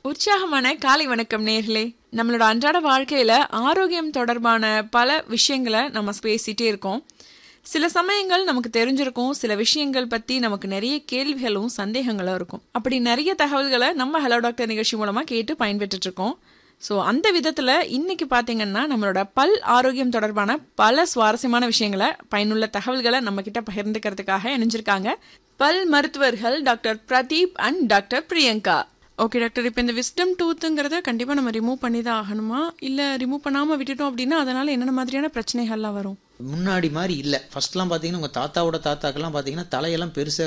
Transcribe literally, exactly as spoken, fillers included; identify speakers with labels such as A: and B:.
A: உற்சாகமான காலை வணக்கம் நேர்களே. நம்மளோட அன்றாட வாழ்க்கையில ஆரோக்கியம் தொடர்பான பல விஷயங்களை நம்ம பேசிட்டே இருக்கோம். சில சமயங்கள் நமக்கு தெரிஞ்சிருக்கும், சில விஷயங்கள் பத்தி நமக்கு நிறைய கேள்விகளும் சந்தேகங்களும் இருக்கும். அப்படி நிறைய தகவல்களை நம்ம ஹலோ டாக்டர் நிகழ்ச்சி மூலமா கேட்டு பயன்பெற்றுட்டு இருக்கோம். ஸோ அந்த விதத்துல இன்னைக்கு பாத்தீங்கன்னா நம்மளோட பல் ஆரோக்கியம் தொடர்பான பல சுவாரஸ்யமான விஷயங்களை, பயனுள்ள தகவல்களை நம்ம கிட்ட பகிர்ந்துக்கிறதுக்காக இணைஞ்சிருக்காங்க பல் மருத்துவர்கள் doctor Pradeep and doctor Priyanka. Okay doctor, இப்போ இந்த விஸ்டம் டூத்துங்கிறத கண்டிப்பாக நம்ம ரிமூவ் பண்ணி தான் ஆகணுமா, இல்லை ரிமூவ் பண்ணாமல் விட்டுட்டோம் அப்படின்னா அதனால என்னென்ன மாதிரியான பிரச்சனைகள்லாம் வரும்?
B: முன்னாடி மாதிரி இல்லை. ஃபர்ஸ்ட்லாம் பார்த்தீங்கன்னா உங்கள் தாத்தாவோட தாத்தாக்கெல்லாம் பார்த்தீங்கன்னா தலையெல்லாம் பெருசாக